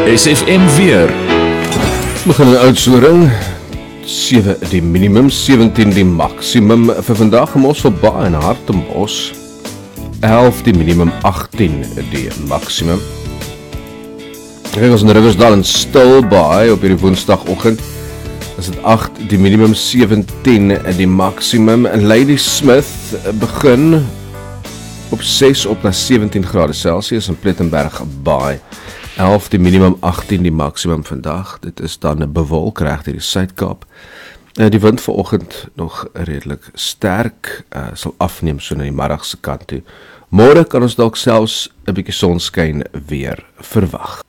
SFM weer. Begin in Oudtshoorn, 7 die minimum, 17 die maksimum. Vir vandag in Mosselbaai en Hartenbos, 11 die minimum, 18 die maksimum. Kyk ons in Riversdal en Stilbaai op hierdie woensdagoggend, is dit 8 die minimum, 17 die maksimum. En Ladysmith begin op 6 op na 17 grade Celsius in Plettenberg Baai. 11 die minimum, 18 die maksimum vandag. Dit is dan bewolk reg deur die Suid-Kaap. Die wind vanoggend nog redelik sterk, sal afneem so na die middagse kant toe. Môre kan ons dalk selfs 'n bietjie sonskyn weer verwag.